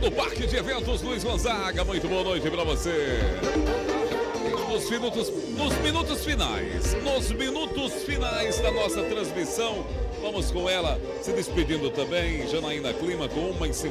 no Parque de Eventos Luiz Gonzaga. Muito boa noite para você. Nos minutos finais da nossa transmissão, vamos com ela se despedindo também. Janaína Clima com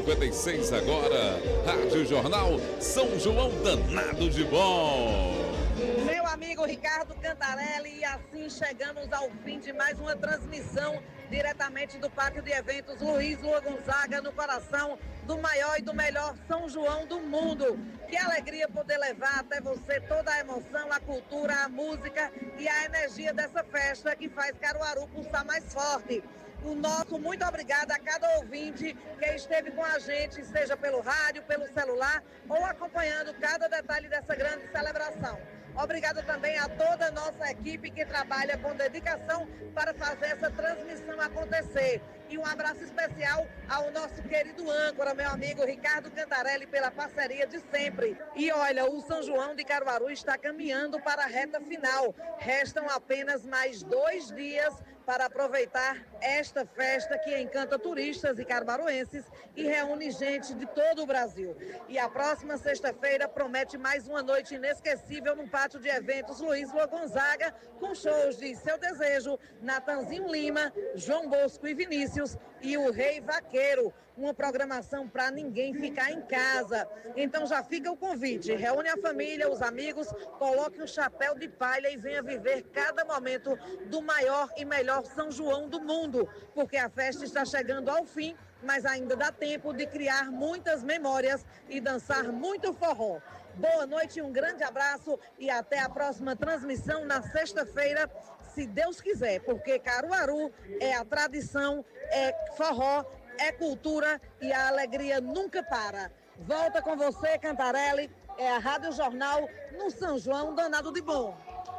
1h56 agora. Rádio Jornal São João danado de bom. Meu amigo Ricardo Cantarelli, e assim chegamos ao fim de mais uma transmissão diretamente do Parque de Eventos Luiz Gonzaga, no coração do maior e do melhor São João do mundo. Que alegria poder levar até você toda a emoção, a cultura, a música e a energia dessa festa que faz Caruaru pulsar mais forte. O nosso muito obrigada a cada ouvinte que esteve com a gente, seja pelo rádio, pelo celular ou acompanhando cada detalhe dessa grande celebração. Obrigada também a toda a nossa equipe que trabalha com dedicação para fazer essa transmissão acontecer. E um abraço especial ao nosso querido âncora, meu amigo Ricardo Cantarelli, pela parceria de sempre. E olha, o São João de Caruaru está caminhando para a reta final. Restam apenas mais 2 dias para aproveitar esta festa que encanta turistas e caruaruenses e reúne gente de todo o Brasil. E a próxima sexta-feira promete mais uma noite inesquecível no Pátio de Eventos Luiz Gonzaga, com shows de Seu Desejo, Natanzinho Lima, João Bosco e Vinícius e o Rei Vaqueiro. Uma programação para ninguém ficar em casa. Então já fica o convite, reúne a família, os amigos, coloque um chapéu de palha e venha viver cada momento do maior e melhor São João do mundo, porque a festa está chegando ao fim, mas ainda dá tempo de criar muitas memórias e dançar muito forró. Boa noite, um grande abraço e até a próxima transmissão na sexta-feira, se Deus quiser, porque Caruaru é a tradição, é forró, é cultura e a alegria nunca para. Volta com você, Cantarelli, é a Rádio Jornal no São João danado de bom.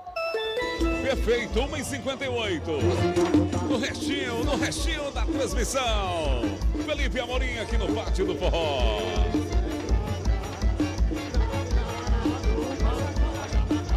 Perfeito, 1h58. No restinho da transmissão. Felipe Amorim aqui no Pátio do Forró.